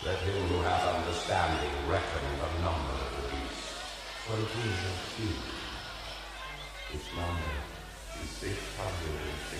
Let him who hath understanding reckon the number of the beast, for it is a few. Its number is 600.